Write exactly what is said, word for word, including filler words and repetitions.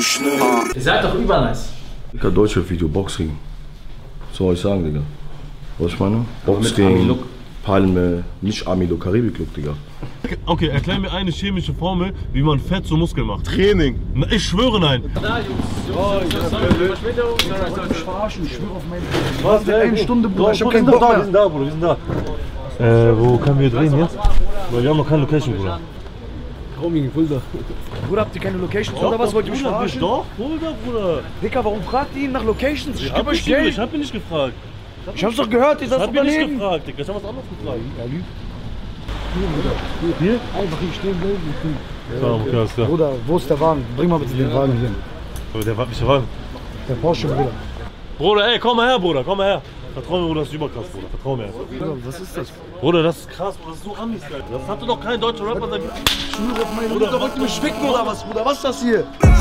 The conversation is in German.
schnell. Ihr seid doch übernice. Digga, Deutschrap-Video, Boxring. Was soll ich sagen, Digga? Was ich meine? Boxring, Palme, nicht Army-Look, Karibik-Look, Digga. Okay, erklär mir eine chemische Formel, wie man Fett zu Muskeln macht. Training. Na, ich schwöre, nein. Da, Jungs. Jungs, Verspätung. Ich verarschen, ich schwöre auf meine... Was? Eine Stunde, Bruder, ich hab wir keinen sind Bock da, wir mehr. sind da, Bruder, wir sind da. Äh, wo können wir drehen jetzt? Weil wir haben noch keine Location, Bruder. Roaming, Fulda. Bruder, habt ihr keine Locations oder was? Wollt ihr mich verarschen? Doch, Fulda, Bruder. Dicker, warum fragt ihr ihn nach Locations? Ich Ich geb hab, euch nicht, Geld. ich hab ihn nicht gefragt. Ich hab's doch gehört, ihr Ich seid hab ihn nicht Unternehmen. gefragt, Digga. Ich hab was anderes gefragt. Ja, lügt. Hier? Einfach hier stehen bleiben. Ja, okay, alles klar. Bruder, wo ist der Wagen? Bring mal bitte den Wagen hier. Aber der war nicht der Wagen. Der Porsche, Bruder. Bruder, ey, komm mal her, Bruder, komm mal her. Vertrau mir, Bruder, das ist überkrass, Bruder. Vertrau mir. Bruder, was ist das? Bruder, das ist krass, Bruder, das ist so Amis, Alter. Das hatte doch kein deutscher Rapper sein. Ich schwöre auf meine Mutter, wollt ihr mich ficken oder was, Bruder? Was ist das hier?